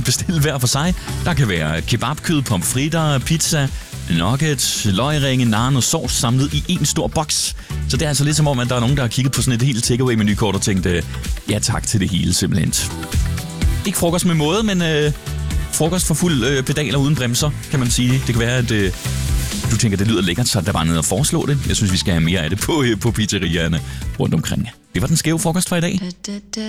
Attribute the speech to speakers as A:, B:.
A: bestille hver for sig. Der kan være kebabkød, pomfritter, pizza, nuggets, løgringe, naan og sovs samlet i en stor boks. Så det er altså lidt som om, at der er nogen, der har kigget på sådan et helt takeaway-menukort og tænkt, ja tak til det hele simpelthen. Ikke frokost med måde, men frokost for fuld pedaler uden bremser, kan man sige. Det kan være, at du tænker, det lyder lækkert, så der var nede og foreslå det. Jeg synes, vi skal have mere af det på pizzerierne rundt omkring. Det var den skæve frokost for i dag.